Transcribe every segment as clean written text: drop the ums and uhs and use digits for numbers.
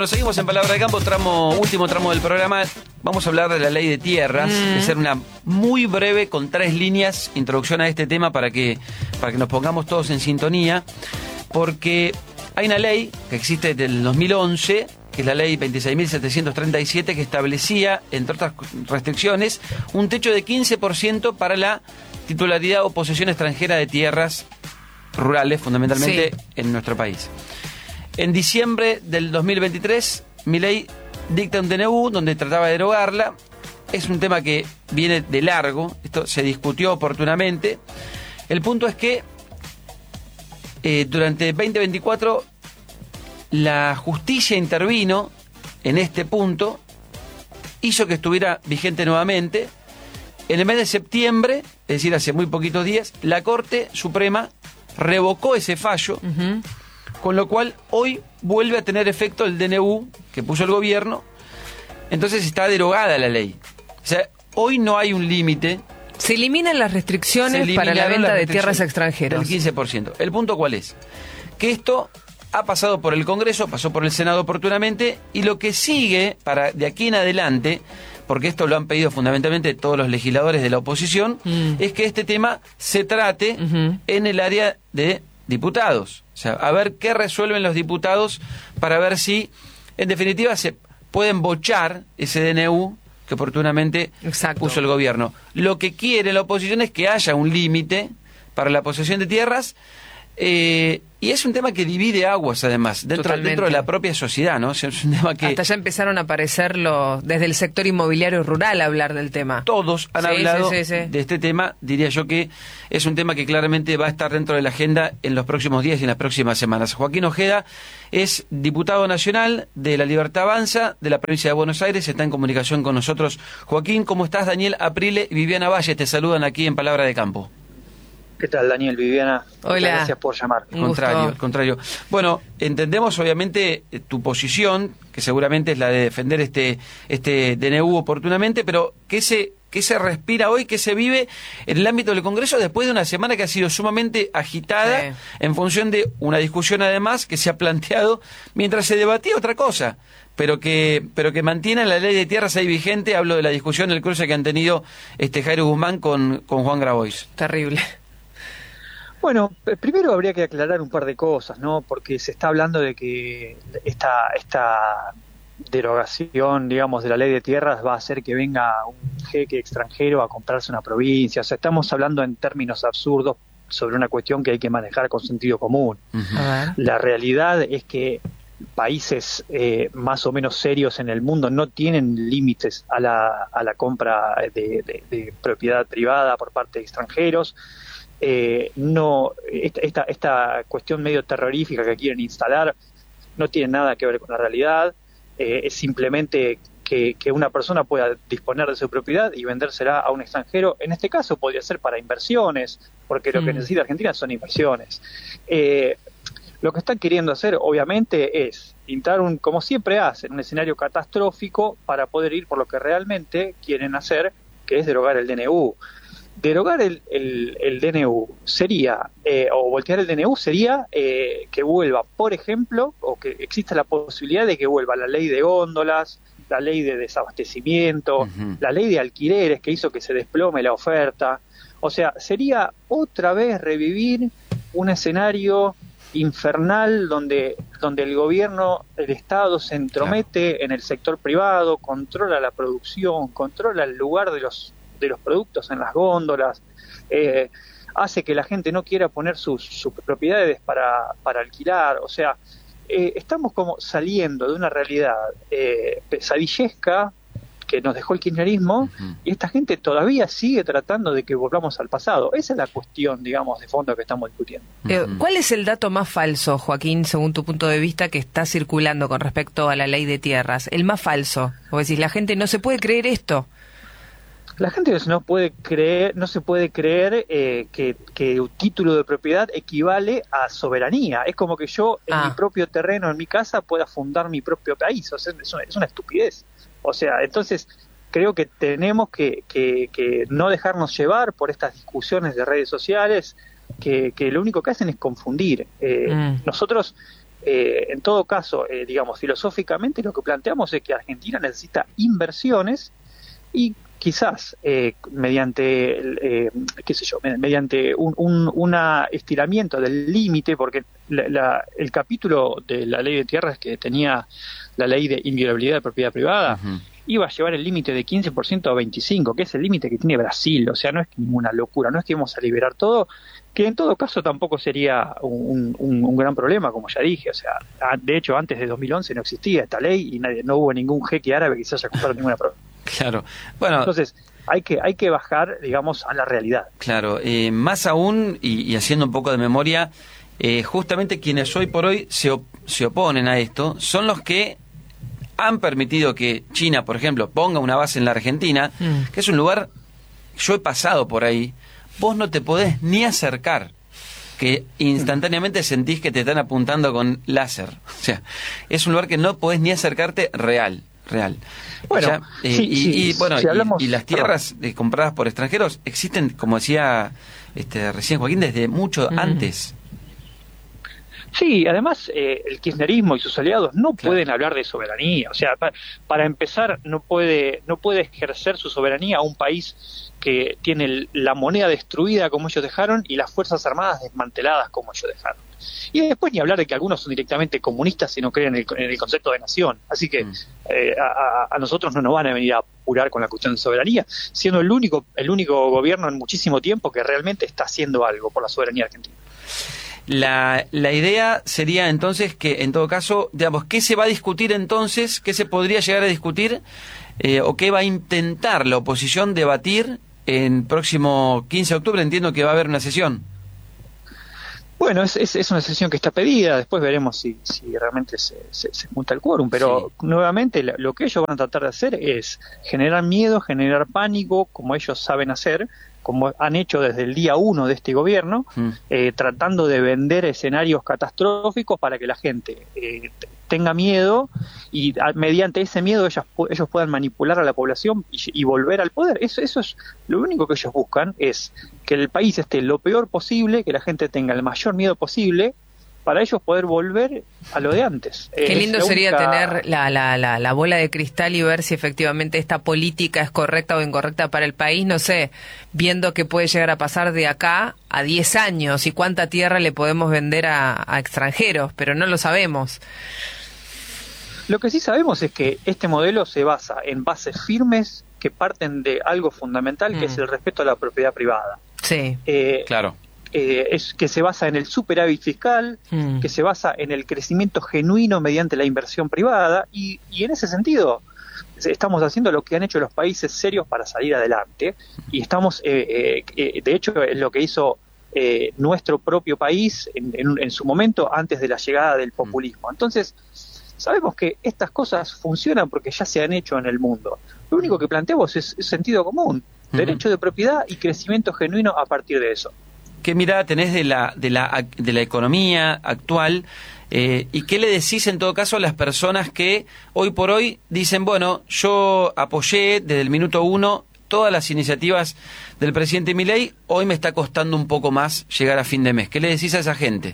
Nos seguimos en Palabra de Campo, último tramo del programa. Vamos a hablar de la ley de tierras. De ser una muy breve, con 3 líneas, introducción a este tema para que nos pongamos todos en sintonía. Porque hay una ley que existe desde el 2011, que es la ley 26.737, que establecía, entre otras restricciones, un techo de 15% para la titularidad o posesión extranjera de tierras rurales, fundamentalmente en nuestro país. En diciembre del 2023, Milei dicta un DNU donde trataba de derogarla. Es un tema que viene de largo, esto se discutió oportunamente. El punto es que durante 2024 la justicia intervino en este punto, hizo que estuviera vigente nuevamente. En el mes de septiembre, es decir, hace muy poquitos días, la Corte Suprema revocó ese fallo. Con lo cual, hoy vuelve a tener efecto el DNU que puso el gobierno. Entonces está derogada la ley. O sea, hoy no hay un límite. Se eliminan las restricciones para la venta de tierras extranjeras. Del 15%. ¿El punto cuál es? Que esto ha pasado por el Congreso, pasó por el Senado oportunamente, y lo que sigue para de aquí en adelante, porque esto lo han pedido fundamentalmente todos los legisladores de la oposición, es que este tema se trate en el área de diputados. O sea, a ver qué resuelven los diputados para ver si, en definitiva, se pueden bochar ese DNU que oportunamente puso el gobierno. Lo que quiere la oposición es que haya un límite para la posesión de tierras, y es un tema que divide aguas, además, dentro de la propia sociedad, ¿no? O sea, es un tema que hasta ya empezaron a aparecer desde el sector inmobiliario rural a hablar del tema. Todos han hablado de este tema. Diría yo que es un tema que claramente va a estar dentro de la agenda en los próximos días y en las próximas semanas. Joaquín Ojeda es diputado nacional de La Libertad Avanza de la provincia de Buenos Aires. Está en comunicación con nosotros. Joaquín, ¿cómo estás? Daniel Aprile y Viviana Valle te saludan aquí en Palabra de Campo. ¿Qué tal, Daniel, Viviana? Hola. Gracias por llamar. Contrario. Bueno, entendemos obviamente tu posición, que seguramente es la de defender este DNU oportunamente, pero ¿qué se respira hoy, qué se vive en el ámbito del Congreso después de una semana que ha sido sumamente agitada en función de una discusión además que se ha planteado mientras se debatía otra cosa, pero que mantiene la ley de tierras ahí vigente? Hablo de la discusión, el cruce que han tenido Jairo Guzmán con Juan Grabois. Terrible. Bueno, primero habría que aclarar un par de cosas, ¿no? Porque se está hablando de que esta derogación, digamos, de la ley de tierras va a hacer que venga un jeque extranjero a comprarse una provincia. O sea, estamos hablando en términos absurdos sobre una cuestión que hay que manejar con sentido común. La realidad es que países más o menos serios en el mundo no tienen límites a la compra de propiedad privada por parte de extranjeros. Esta cuestión medio terrorífica que quieren instalar no tiene nada que ver con la realidad. Es simplemente que una persona pueda disponer de su propiedad y vendérsela a un extranjero. En este caso podría ser para inversiones, porque lo que necesita Argentina son inversiones. Lo que están queriendo hacer, obviamente, es pintar como siempre hacen, un escenario catastrófico para poder ir por lo que realmente quieren hacer, que es derogar el DNU. Derogar el DNU sería, o voltear el DNU sería que vuelva, por ejemplo, o que exista la posibilidad de que vuelva la ley de góndolas, la ley de desabastecimiento, la ley de alquileres que hizo que se desplome la oferta. O sea, sería otra vez revivir un escenario infernal donde el gobierno, el Estado se entromete en el sector privado, controla la producción, controla el lugar de los productos en las góndolas, hace que la gente no quiera poner sus propiedades para alquilar. O sea, estamos como saliendo de una realidad pesadillesca que nos dejó el kirchnerismo, y esta gente todavía sigue tratando de que volvamos al pasado. Esa es la cuestión, digamos, de fondo que estamos discutiendo. ¿Cuál es el dato más falso, Joaquín, según tu punto de vista, que está circulando con respecto a la ley de tierras? El más falso. O decís, la gente no se puede creer esto. La gente no se puede creer que un título de propiedad equivale a soberanía. Es como que yo en mi propio terreno, en mi casa, pueda fundar mi propio país. O sea, es una estupidez. O sea, entonces creo que tenemos que no dejarnos llevar por estas discusiones de redes sociales que lo único que hacen es confundir. Nosotros En todo caso, digamos, filosóficamente lo que planteamos es que Argentina necesita inversiones y quizás mediante, mediante un estiramiento del límite, porque el capítulo de la ley de tierras que tenía la ley de inviolabilidad de propiedad privada, iba a llevar el límite de 15% a 25%, que es el límite que tiene Brasil. O sea, no es ninguna locura, no es que vamos a liberar todo, que en todo caso tampoco sería un gran problema, como ya dije. O sea, de hecho, antes de 2011 no existía esta ley y no hubo ningún jeque árabe que se haya comprado ninguna propiedad. Claro, bueno. Entonces, hay que bajar, digamos, a la realidad. Claro, más aún, y haciendo un poco de memoria, justamente quienes hoy por hoy se oponen a esto son los que han permitido que China, por ejemplo, ponga una base en la Argentina, que es un lugar, yo he pasado por ahí, vos no te podés ni acercar, que instantáneamente sentís que te están apuntando con láser. O sea, es un lugar que no podés ni acercarte real. Bueno, ya, si hablamos, y las tierras compradas por extranjeros existen, como decía recién Joaquín, desde mucho antes. Sí, además el kirchnerismo y sus aliados no pueden hablar de soberanía. O sea, para empezar, no puede ejercer su soberanía a un país que tiene la moneda destruida como ellos dejaron y las fuerzas armadas desmanteladas como ellos dejaron. Y después ni hablar de que algunos son directamente comunistas y no creen en el concepto de nación. Así que a nosotros no nos van a venir a apurar con la cuestión de soberanía, siendo el único gobierno en muchísimo tiempo que realmente está haciendo algo por la soberanía argentina. La idea sería entonces que, en todo caso, digamos, ¿qué se va a discutir entonces? ¿Qué se podría llegar a discutir? ¿O qué va a intentar la oposición debatir en próximo 15 de octubre? Entiendo que va a haber una sesión. Bueno, es una sesión que está pedida, después veremos si realmente se junta el quórum, pero nuevamente lo que ellos van a tratar de hacer es generar miedo, generar pánico, como ellos saben hacer, como han hecho desde el día 1 de este gobierno, tratando de vender escenarios catastróficos para que la gente tenga miedo y mediante ese miedo ellos puedan manipular a la población y volver al poder. Eso es lo único que ellos buscan, es que el país esté lo peor posible, que la gente tenga el mayor miedo posible, para ellos poder volver a lo de antes. Qué lindo sería tener la bola de cristal y ver si efectivamente esta política es correcta o incorrecta para el país, no sé, viendo qué puede llegar a pasar de acá a 10 años y cuánta tierra le podemos vender a extranjeros, pero no lo sabemos. Lo que sí sabemos es que este modelo se basa en bases firmes que parten de algo fundamental, que es el respeto a la propiedad privada. Sí, claro. Es que se basa en el superávit fiscal, que se basa en el crecimiento genuino mediante la inversión privada, y en ese sentido estamos haciendo lo que han hecho los países serios para salir adelante, y estamos, de hecho, es lo que hizo nuestro propio país en su momento antes de la llegada del populismo. Entonces, sabemos que estas cosas funcionan porque ya se han hecho en el mundo. Lo único que planteamos es sentido común, derecho de propiedad y crecimiento genuino a partir de eso. ¿Qué mirada tenés de la economía actual y qué le decís en todo caso a las personas que hoy por hoy dicen, bueno, yo apoyé desde el minuto 1 todas las iniciativas del presidente Milei, hoy me está costando un poco más llegar a fin de mes? ¿Qué le decís a esa gente?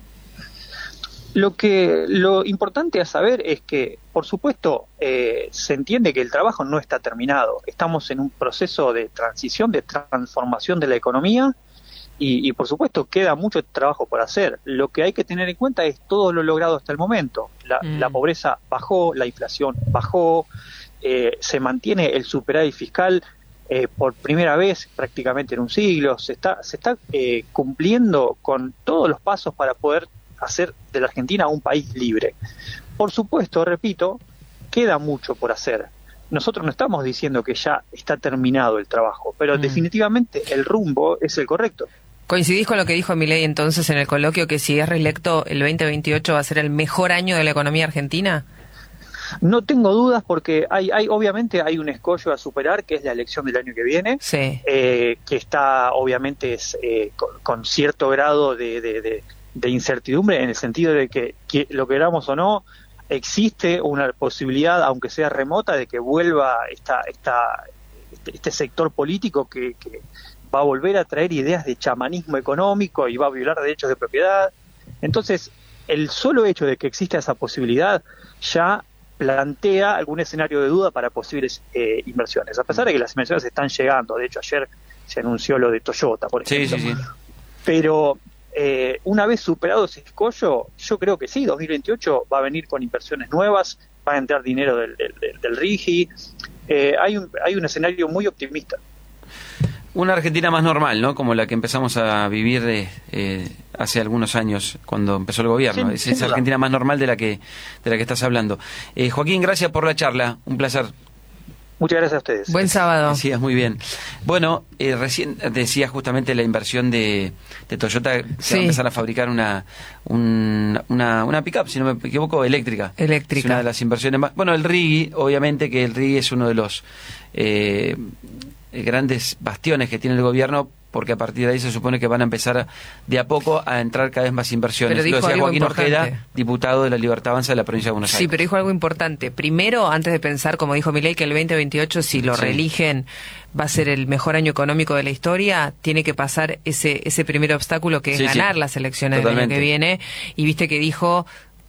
Lo importante a saber es que, por supuesto, se entiende que el trabajo no está terminado. Estamos en un proceso de transición, de transformación de la economía. Y por supuesto queda mucho trabajo por hacer. Lo que hay que tener en cuenta es todo lo logrado hasta el momento. La pobreza bajó, la inflación bajó, se mantiene el superávit fiscal por primera vez prácticamente en un siglo. Se está cumpliendo con todos los pasos para poder hacer de la Argentina un país libre. Por supuesto, repito, queda mucho por hacer. Nosotros no estamos diciendo que ya está terminado el trabajo, pero definitivamente el rumbo es el correcto. ¿Coincidís con lo que dijo Milei entonces en el coloquio, que si es reelecto el 2028 va a ser el mejor año de la economía argentina? No tengo dudas porque obviamente hay un escollo a superar, que es la elección del año que viene, que está obviamente con cierto grado de incertidumbre, en el sentido de que lo queramos o no, existe una posibilidad, aunque sea remota, de que vuelva este sector político que va a volver a traer ideas de chamanismo económico y va a violar derechos de propiedad. Entonces, el solo hecho de que exista esa posibilidad ya plantea algún escenario de duda para posibles inversiones, a pesar de que las inversiones están llegando. De hecho, ayer se anunció lo de Toyota, por ejemplo. Sí. Pero una vez superado ese escollo, yo creo que sí, 2028 va a venir con inversiones nuevas, va a entrar dinero del RIGI. Hay un escenario muy optimista. Una Argentina más normal, ¿no? Como la que empezamos a vivir hace algunos años, cuando empezó el gobierno. Es esa Argentina más normal de la que estás hablando. Joaquín, gracias por la charla. Un placer. Muchas gracias a ustedes. Buen sábado. Decías muy bien. Bueno, recién decías justamente la inversión de Toyota, que va a empezar a fabricar una pick-up, si no me equivoco, eléctrica. Es una de las inversiones más... Bueno, el RIGI, obviamente que el RIGI es uno de los grandes bastiones que tiene el gobierno, porque a partir de ahí se supone que van a empezar de a poco a entrar cada vez más inversiones. Pero dijo lo decía algo Joaquín importante. Ojeda, diputado de la Libertad Avanza de la provincia de Buenos Aires. Sí, pero dijo algo importante. Primero, antes de pensar, como dijo Milei, que el 2028, si lo reeligen, va a ser el mejor año económico de la historia, tiene que pasar ese primer obstáculo que es ganar las elecciones del año que viene. Y viste que dijo,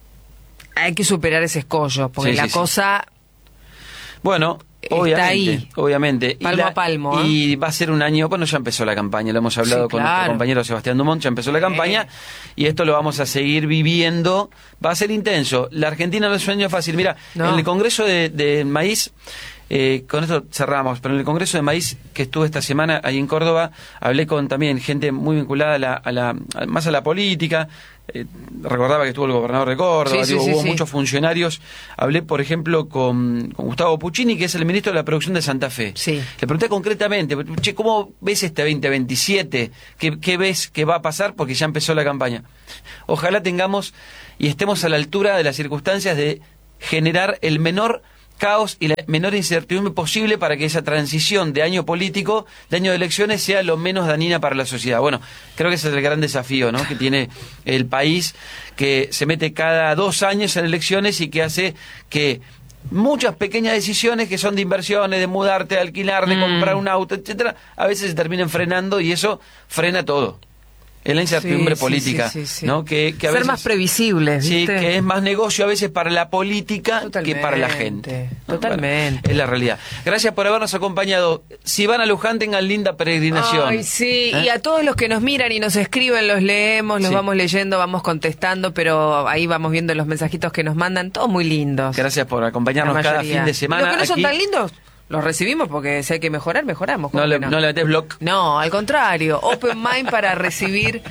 hay que superar ese escollo, porque la cosa... Bueno... Obviamente. Palmo a palmo. Y va a ser un año, bueno, ya empezó la campaña, lo hemos hablado con nuestro compañero Sebastián Dumont, ya empezó la campaña, y esto lo vamos a seguir viviendo, va a ser intenso. La Argentina no es un año fácil. Mira, en el Congreso de Maíz, con esto cerramos, pero en el Congreso de Maíz que estuve esta semana ahí en Córdoba, hablé con también gente muy vinculada más a la política. Recordaba que estuvo el gobernador de Córdoba, hubo muchos funcionarios. Hablé, por ejemplo, con Gustavo Puccini, que es el ministro de la Producción de Santa Fe. Le pregunté concretamente, che, ¿cómo ves este 2027? ¿Qué ves que va a pasar? Porque ya empezó la campaña. Ojalá tengamos y estemos a la altura de las circunstancias de generar el menor caos y la menor incertidumbre posible para que esa transición de año político, de año de elecciones, sea lo menos dañina para la sociedad. Bueno, creo que ese es el gran desafío, ¿no?, que tiene el país, que se mete cada 2 años en elecciones y que hace que muchas pequeñas decisiones que son de inversiones, de mudarte, de alquilar, de comprar un auto, etcétera, a veces se terminan frenando y eso frena todo. Es la incertidumbre política, ¿no? Que a ser veces, más previsibles, ¿viste? Sí, que es más negocio a veces para la política que para la gente. Totalmente. Bueno, es la realidad. Gracias por habernos acompañado. Si van a Luján, tengan linda peregrinación. Ay, sí. Y a todos los que nos miran y nos escriben, los leemos, los vamos leyendo, vamos contestando, pero ahí vamos viendo los mensajitos que nos mandan, todos muy lindos. Gracias por acompañarnos cada fin de semana. Los que no son aquí. tan lindos, los recibimos porque si hay que mejorar, mejoramos. No le metés block. No, al contrario, open mind para recibir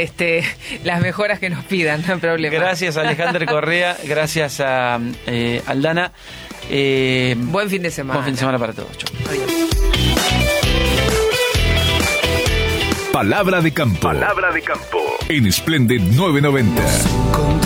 las mejoras que nos pidan, no hay problema. Gracias a Alejandro Correa, gracias a Aldana. Buen fin de semana. Buen fin de semana para todos. Chau. Adiós. Palabra de campo. Palabra de campo. En Splendid 990.